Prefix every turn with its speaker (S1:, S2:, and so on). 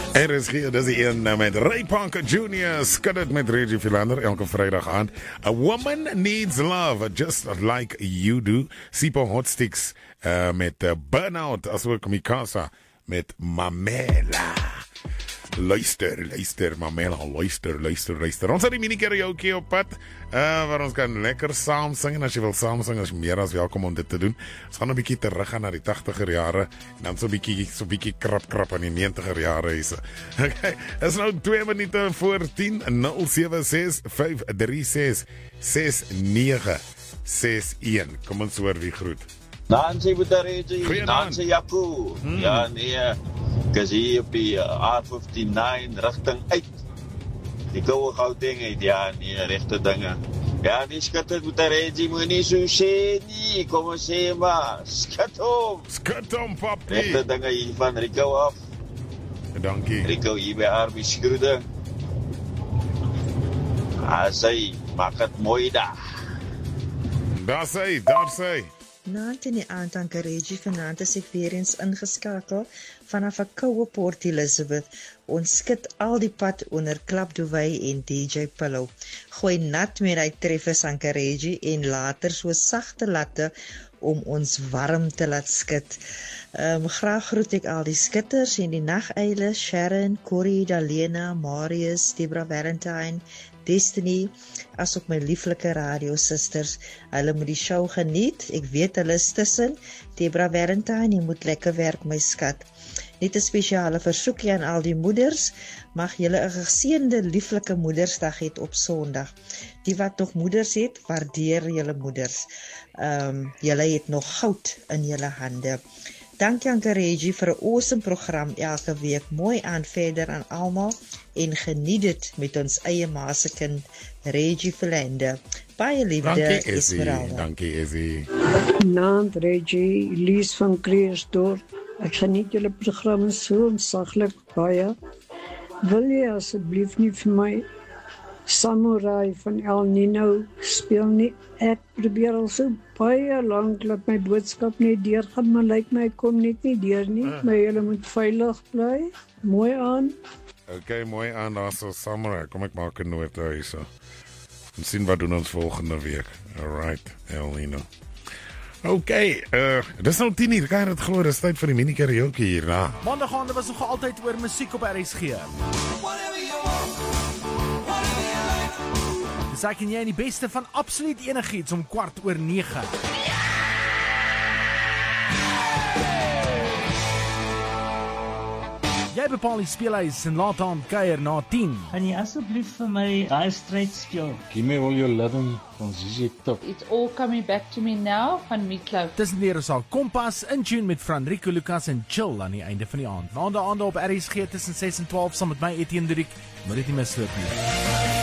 S1: Er is hier, dis die een met Ray Parker Jr. Skud het met Reggie Philander elke vrijdag aand. A woman needs love, just like you do. Sipo Hotsticks met Burnout, as ook Mikasa met Mamela. Luister, Mamela, luister. Ons het die mini karaoke op pad, waar ons kan lekker saam sing. En as jy wil saam sing, is meer as welkom om dit te doen. Ons gaan 'n bietjie terug gaan na die 80er jare, en dan so bietjie krap aan die 90er jare is. Okay, is nou 2 minute voor 10, 0765366961. Kom ons hoor wie groet.
S2: Nancy Butaregi, Nancy Jaco. Ja, nee, ek is hier op die R59 richting uit. Die goue Gauteng uit, ja, nee, rechte dinge. Ja, die skit het Butaregi, moet nie so sê nie, kom ons sê maar, skit hom,
S1: papi.
S2: Rechte dinge hier van Rico af.
S1: Dankie.
S2: Rico hier by Arby Skroede. Sy, maak het mooi daar.
S1: Daar sy.
S3: Naand in die aand aan Reggie vanaand is ek weer eens ingeskakel vanaf 'n koue Port Elizabeth. Ons skit al die pad onder Klap Duwy en DJ Pillow. Gooi nat met die treffers aan Reggie en later so sagte latte om ons warm te laat skit. Graag groet ek al die skitters en die nageile, Sharon, Corrie, Dalena, Marius, Debra Valentine, Destiny, as ook my lieflike radiosisters. Hulle moet die show geniet. Ek weet hulle is tussen. Debra Valentine, jy moet lekker werk, my skat. Net 'n spesiale versoekie aan al die moeders. Mag julle 'n geseënde, lieflike Moedersdag hê op Sondag. Die wat nog moeders het, waardeer julle moeders. Julle het nog goud in julle hande. Dankie aan Reggie vir 'n awesome program elke week. Mooi aan verder aan almal en geniet dit met ons eie maasekind Reggie Philander. Baie liefde, Esmeralda.
S1: Dankie Izzy.
S4: Naand Reggie, Lies van Kreersdorp. Ek geniet julle program so ontsaglik baie. Wil jy asseblief nie vir my Samurai van El Nino speel nie? Ek probeer al so baie lank dat my boodskap net deurgaan, maar lyk my kom net nie deur nie. Maar julle moet veilig bly. Mooi aan.
S1: Okay, mooi aan, daar so Samurai. Kom ek maak 'n noot daar so. En sien wat doen ons volgende week. Alright, El Nino. Okay, dis nou 10 uur, kan jy dit glo, dis tyd vir die mini karaoke hierna.
S5: Maandag was nog altyd oor musiek op RSG. Dis ek en jy die beste van absoluut enigiets om 8:15. Jy bepaal die speelhuis en laat aan kuier na 10.
S6: Kan jy asseblief vir my Dire Straits speel?
S7: Give me all your loving van ZZ Top.
S8: It's all coming back to me now van Miklo.
S5: Dis weer ons al Kompas in tune met Franrico Lucas en Chill aan die einde van die aand. Maandag op RSG tussen 6 en 12 saam met my Etienne Durick. Moet dit nie misloop nie.